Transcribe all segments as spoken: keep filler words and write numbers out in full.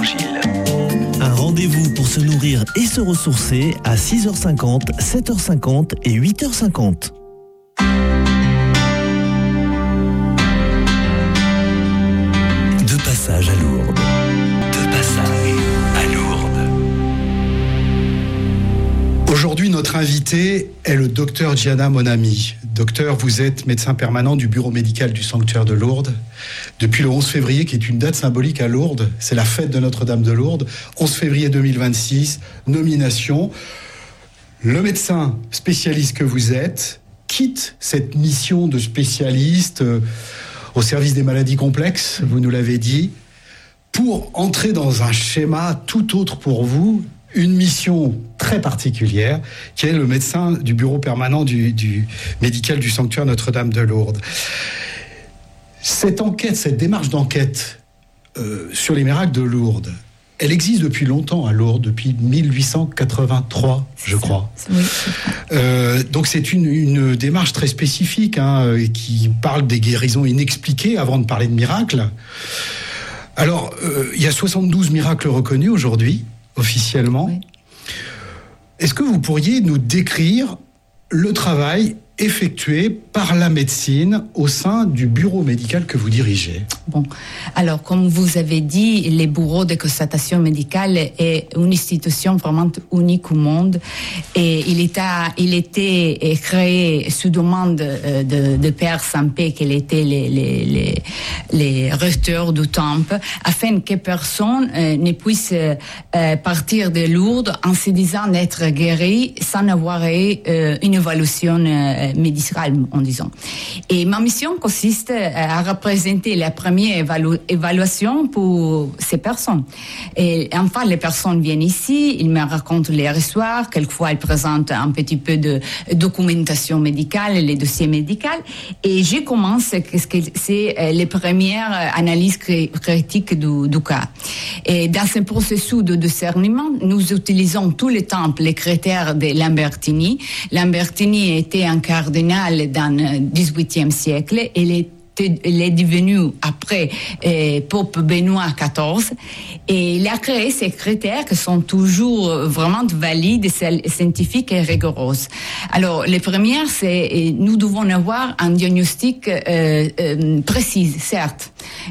l'Évangile. Un rendez-vous pour se nourrir et se ressourcer à six heures cinquante, sept heures cinquante et huit heures cinquante. De passage à Lourdes. De passage à Lourdes. Aujourd'hui, notre invité est le docteur Gianna Monami. Docteur, vous êtes médecin permanent du bureau médical du sanctuaire de Lourdes depuis le onze février, qui est une date symbolique à Lourdes. C'est la fête de Notre-Dame de Lourdes. onze février deux mille vingt-six, nomination. Le médecin spécialiste que vous êtes quitte cette mission de spécialiste euh, au service des maladies complexes, vous nous l'avez dit, pour entrer dans un schéma tout autre pour vous, une mission très particulière, qui est le médecin du bureau permanent du, du médical du sanctuaire Notre-Dame de Lourdes. Cette enquête, cette démarche d'enquête euh, sur les miracles de Lourdes, elle existe depuis longtemps à Lourdes, depuis mille huit cent quatre-vingt-trois, c'est je ça. crois. Oui, euh, donc c'est une, une démarche très spécifique, hein, qui parle des guérisons inexpliquées avant de parler de miracles. Alors, euh, il y a soixante-douze miracles reconnus aujourd'hui, officiellement. Oui. Est-ce que vous pourriez nous décrire le travail effectué par la médecine au sein du bureau médical que vous dirigez? Bon, alors comme vous avez dit, le bureau de constatation médicale est une institution vraiment unique au monde et il était, il était créé sous demande de, de Père Sampé, qui était les, les, les, les recteurs du temple, afin que personne euh, ne puisse euh, partir de Lourdes en se disant d'être guéri sans avoir eu euh, une évaluation euh, médicale, en disant. Et ma mission consiste à représenter la première évalu- évaluation pour ces personnes. Et enfin, les personnes viennent ici, ils me racontent leur histoire, quelquefois elles présentent un petit peu de documentation médicale, les dossiers médicaux, et je commence, qu'est-ce que c'est les premières analyses critiques du, du cas. Et dans ce processus de discernement, nous utilisons tout le temps les critères de Lambertini. Lambertini était un cardinal dans le dix-huitième siècle et les il est devenu après euh, Pope Benoît quatorze et il a créé ces critères qui sont toujours vraiment valides, scientifiques et rigoureux. Alors, les premières, c'est nous devons avoir un diagnostic euh, euh, précis, certes.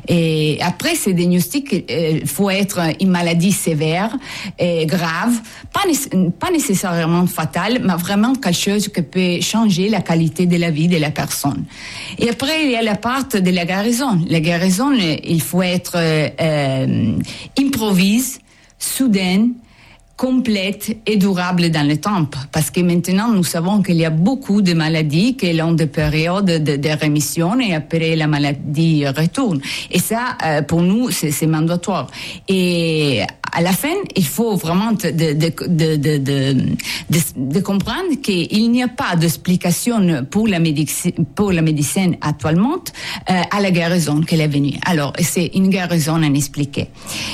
Et après, ces diagnostics, il euh, faut être une maladie sévère et grave, pas, né- pas nécessairement fatale, mais vraiment quelque chose qui peut changer la qualité de la vie de la personne. Et après, il y a la part de la guérison. La guérison, il faut être euh, improvise, soudaine, complète et durable dans le temps. Parce que maintenant, nous savons qu'il y a beaucoup de maladies qui ont des périodes de, de rémission et après la maladie retourne. Et ça, euh, pour nous, c'est, c'est mandatoire. Et à la fin, il faut vraiment de, de, de, de, de, de, de comprendre qu'il n'y a pas d'explication pour la médecine, pour la médecine actuellement euh, à la guérison qu'elle est venue. Alors, c'est une guérison inexpliquée.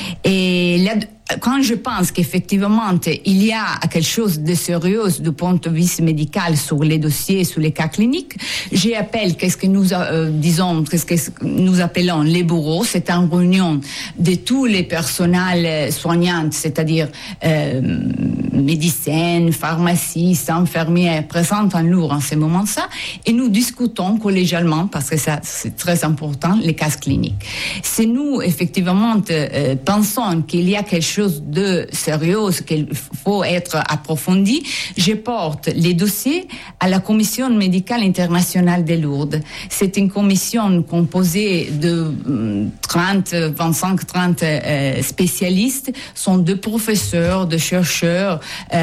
Et là, quand je pense qu'effectivement, il y a quelque chose de sérieux du point de vue médical sur les dossiers, sur les cas cliniques, j'appelle qu'est-ce que nous, euh, disons, qu'est-ce que nous appelons les bureaux. C'est une réunion de tous les personnels soignants, c'est-à-dire euh, médecins, pharmacistes, infirmières, présents en Lourdes en ce moment-là, et nous discutons collégialement, parce que ça, c'est très important, les cas cliniques. Si nous, effectivement, euh, pensons qu'il y a quelque chose de sérieux, qu'il faut être approfondi, je porte les dossiers à la Commission médicale internationale de Lourdes. C'est une commission composée de trente, vingt-cinq, trente euh, spécialistes, sont de professeurs, de chercheurs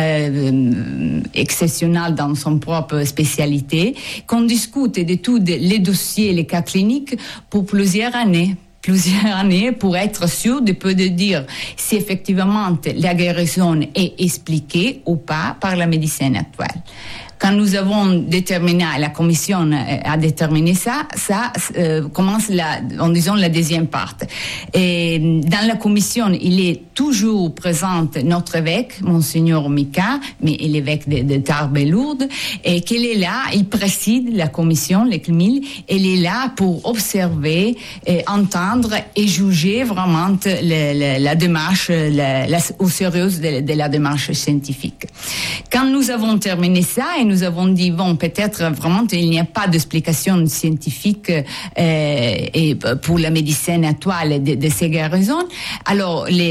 euh, exceptionnels dans son propre spécialité, qu'on discute de tous les dossiers, les cas cliniques pour plusieurs années. plusieurs années pour être sûr de peut dire si effectivement la guérison est expliquée ou pas par la médecine actuelle. Quand nous avons déterminé, la commission a déterminé ça, ça euh, commence la, en disant la deuxième part. Et dans la commission, il est toujours présent notre évêque, Monseigneur Mika, mais l'évêque de, de Tarbes et Lourdes, et qu'il est là, il préside la commission, le C L M I L, il est là pour observer, et entendre et juger vraiment le, le, la démarche, la, la, au sérieux de, de la démarche scientifique. Quand nous avons terminé ça et nous avons dit, bon, peut-être vraiment il n'y a pas d'explication scientifique euh, et pour la médecine actuelle de, de ces guérisons, alors les